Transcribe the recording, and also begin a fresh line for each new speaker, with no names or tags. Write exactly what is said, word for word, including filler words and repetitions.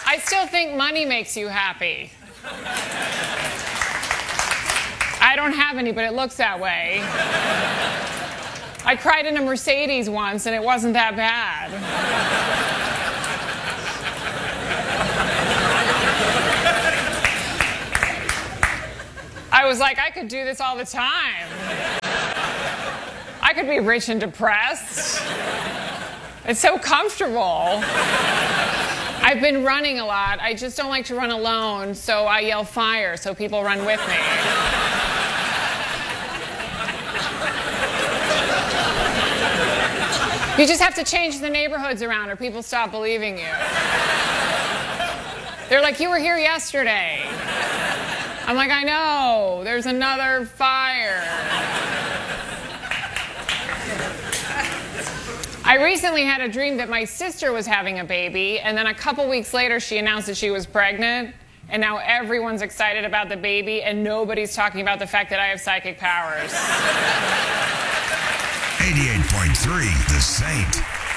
I still think money makes you happy. I don't have any, but it looks that way. I cried in a Mercedes once, and it wasn't that bad. I was like, I could do this all the time. I could be rich and depressed. It's so comfortable. I've been running a lot. I just don't like to run alone, so I yell fire so people run with me. You just have to change the neighborhoods around or people stop believing you. They're like, you were here yesterday. I'm like, I know, there's another fire. I recently had a dream that my sister was having a baby, and then a couple weeks later she announced that she was pregnant, and now everyone's excited about the baby, and nobody's talking about the fact that I have psychic powers.
eighty-eight point three The Saint.